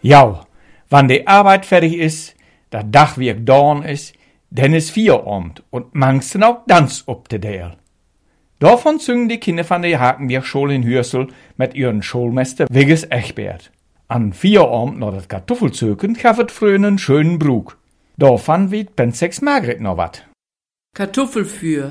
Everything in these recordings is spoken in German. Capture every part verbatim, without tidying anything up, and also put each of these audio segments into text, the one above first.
Ja, wann die Arbeit fertig ist, das Dach wie dorn ist, denn ist Feierabend und manchsten auch Tanz ob de Deel. Davon züngen die Kinder von der Hakenbierschule in Hürsel mit ihren Schulmeister Wigges Echbert. An Feierabend noch das Kartoffelzöken kaffet frönen schönen Brug. Davon wiet Pensex Margret noch wat. Kartoffelfür.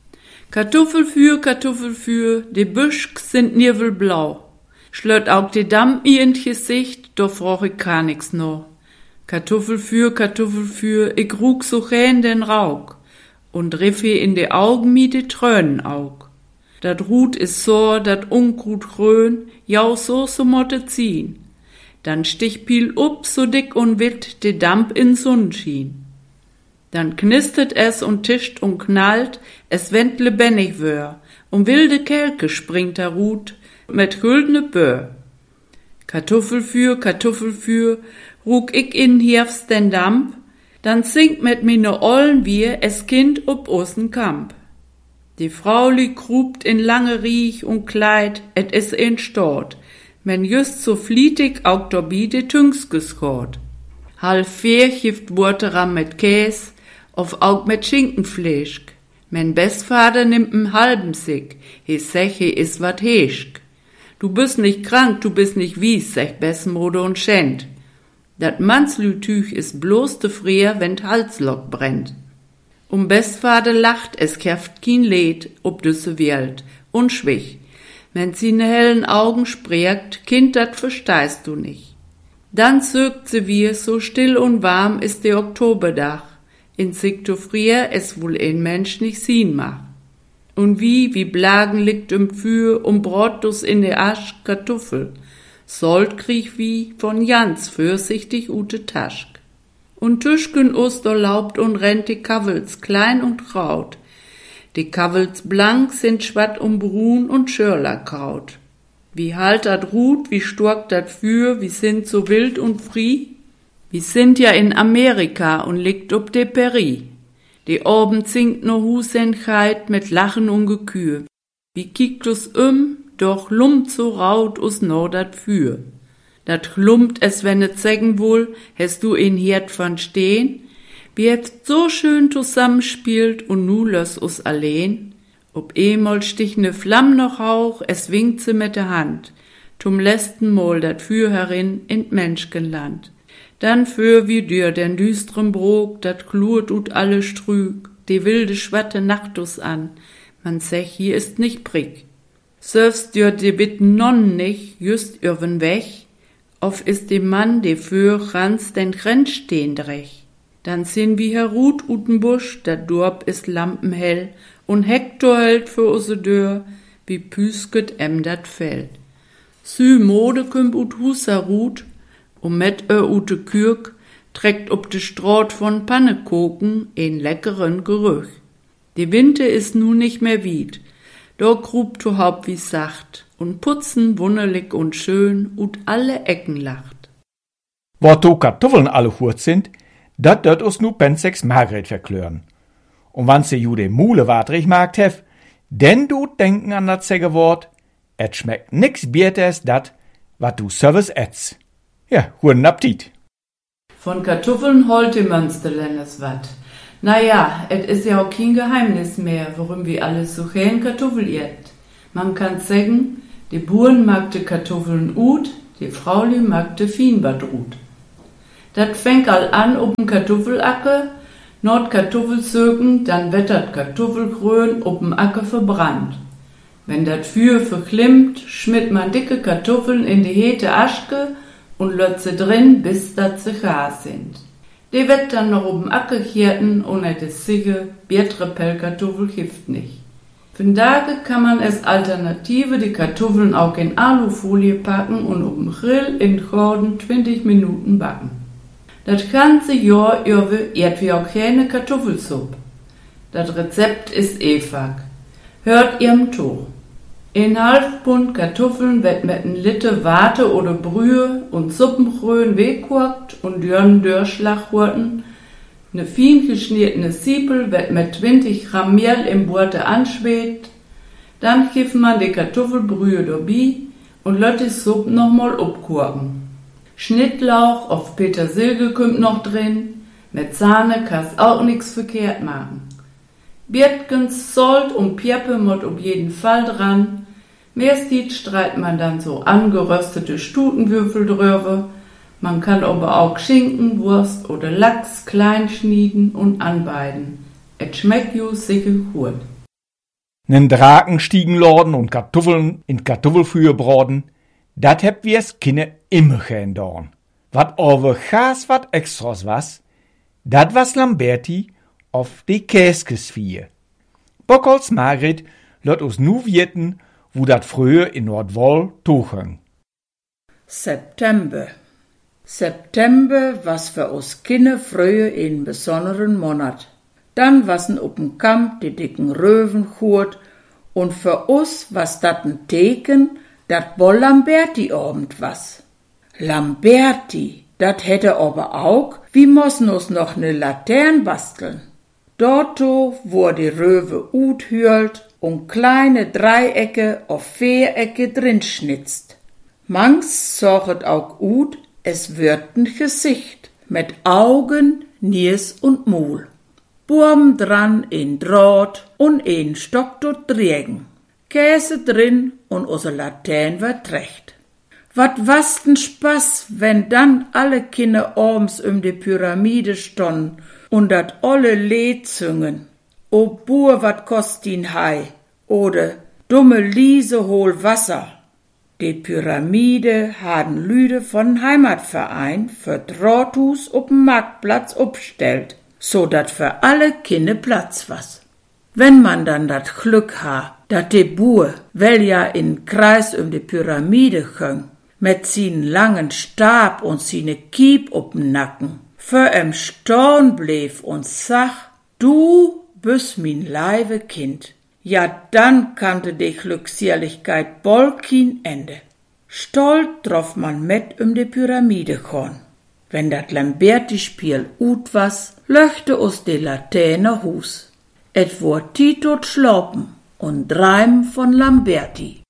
Kartoffelfür, Kartoffelfür, de Büschk sind nirvelblau. Schlört auch de Damm i in Gesicht, do froch ich gar nix no. Kartoffelfür, Kartoffelfür, ich rug so chen den Rauk. Und riffe in de Augen mi de Trönen aug. Dat Rut is so, dat Unkrut grön, jau so so motte ziehen. Dann stich Piel up so dick und witt de Damp in Sonnenschien. Dann knistert es und tischt und knallt, es wennt lebendig wör, um wilde Kelke springt da Rut, mit güldne Böhr. Kartoffelfür, Kartoffelfür, rug ich in hiefst den Damp, dann singt mit mine Ollen wir es Kind ob ossen Kamp. Die Frauli grubt in lange Riech und Kleid, et is in Stort, men just so flietig auch dobi de Tüngs geschort. Halb vier hift Wurteram mit Käs, auf auch mit Schinkenfleischk. Men Bestvater nimmt n halben Sick, he sech he is wat heschk. Du bist nicht krank, du bist nicht wies, sech Bessenmode und Schend. Dat Manslütüch is bloß de Frier, wenn d Halslock brennt. Um Bestvater lacht, es käft kien Leid, ob düsse Welt, und schwich. Wenn sie ne hellen Augen spriegt, Kind, dat verstehst du nicht. Dann zögt sie wir, so still und warm ist de Oktoberdach. In Sikto Frier es wohl ein Mensch nicht sehen mach. Und wie, wie Blagen liegt im Für, um Brotdus in de Asch Kartoffel. Sold kriech wie von Jans fürsichtig ute Taschk. Und Tüschken Osterlaubt und rennt die Kavels klein und raut. Die Kavels blank sind schwatt um Brun und Schörlerkraut. Wie halt dat Rut, wie stork dat Für, wie sind so wild und frie? Wie sind ja in Amerika und liegt ob de Peri. Die oben zingt no Husenkeit mit Lachen und Gekür. Wie kickt us um, doch lumpt so raut us no dat Für. Dat lumpt es, wenn et sägen wohl, hast du in Herd von stehn, wie et so schön zusammenspielt und nu löss us allein. Ob emol stich ne Flamm noch hauch, es winkt sie mit der Hand, tum letzten Mol dat Für herin in Menschgenland. Dann für wie dür den düstren Brok, dat klurt ut alle strüg, die wilde schwatte Nachtus an, man sech, hier ist nicht prick. Surfst dür die bitten Nonnen nicht, just irwen weg, of ist dem Mann, de für ranz den Grenz stehn drech. Dann sind wie herut uten Busch, dat Dorp ist lampenhell, und Hektor hält für use Dör, wie püsket em dat Feld. Sü Mode kümp ut Husarut, um met ö ute Kürk, trägt ob de Straut von Pannekoken en leckeren Gerüch. Die Winter is nu nicht mehr wied, do grubt to Haupt wie sacht, und putzen wunderlich und schön, ut alle Ecken lacht. Wo to Kartoffeln alle hurt sind, dat dört us nu Pensex Margret verklören. Und wann se ju de Mule watrig magt hef, denn du denken an dat Sägewort, et schmeckt nix bietes dat, wat du Service etz. Ja, huren Appetit. Von Kartoffeln holte Münsterländers wat. Naja, et is ja auch kein Geheimnis mehr, warum wir alles so gern Kartoffel iert. Man kann sagen, die Buren mag de Kartoffeln ut, die Frauli mag de Fienbad ut. Dat fängt all an ob'n Kartoffelacker, nord Kartoffelsöken, dann wettert Kartoffelgrün ob'n Acker verbrannt. Wenn dat Für verklimmt, schmitt man dicke Kartoffeln in die hete Aschke und lötze drin, bis dat sie gar sind. Die wird dann noch ob'n Acker hirten und et is sicher, bietre Pellkartoffel hilft nicht. Von Tage kann man als Alternative die Kartoffeln auch in Alufolie packen und ob'n Grill in Gorden zwanzig Minuten backen. Das ganze Jahr über iert wie auch keine Kartoffelsuppe. Das Rezept ist einfach. Hört ihrem to. In halb Pfund Kartoffeln wird mit n Liter Warte oder Brühe und Suppenbrühen wegkocht und dürren Dörrschlachwurten. Ne fein geschnittene Siepel wird mit zwanzig Gramm Mehl im Burte anschwebt. Dann kippt man die Kartoffelbrühe dabei und lässt die Suppe nochmal abkochen. Schnittlauch auf Petersilke kümmt noch drin, mit Sahne kannst auch nix verkehrt machen. Biertkens, Salt und Piepe mot auf jeden Fall dran. Meistens streit man dann so angeröstete Stutenwürfel drüber. Man kann aber auch Schinken, Wurst oder Lachs klein schnieden und anbeiden. Et schmeckt ju sicher gut. Nen Drakenstiegenlorden und Kartoffeln in Kartoffelfrühe broden, dat heb wir's Kinne immer gern dorn. Wat over gaas wat extras was, dat was Lamberti auf de Käskesvier. Bockholz Margret lot us nu wieten, wo dat früher in Nordwoll tocheng. September. September was für uns Kinder früher in besonderen Monat. Dann wasen up'n Kamp die dicken Röwen churt und für uns was dat n Teken, dat wohl Lamberti abend was. Lamberti, dat hätte aber auch, wie mossen uns noch ne Latern basteln. Dorto, wo die Röwe ut hürlt und kleine Dreiecke auf Vierecke drin schnitzt. Mangs sorget auch ut, es wird n Gesicht, mit Augen, Nies und Mul. Burm dran in Draht und een Stock dort Driegen. Käse drin und unsere Latern wird recht. Wat was n Spaß, wenn dann alle Kinder abends um die Pyramide stonnen und dat olle Lied züngen. O Bur, wat kost din Hai? Oder dumme Liese hol Wasser. Die Pyramide haben Lüde von Heimatverein für Drahthus op'm Marktplatz uppstellt, so dat für alle Kinder Platz was. Wenn man dann dat Glück ha, dat de Bur, well ja in Kreis um die Pyramide göng, mit sin langen Stab und sine Kiep op'm Nacken, für em Storn bleef und sag, du bist min leibe Kind. Ja, dann kannte die Glückseligkeit bald kein Ende. Stolz drauf man mit um die Pyramide korn. Wenn dat Lamberti-Spiel ut was, löchte us de Laterne Hus. Et wur Titot schlopen und Dreim von Lamberti.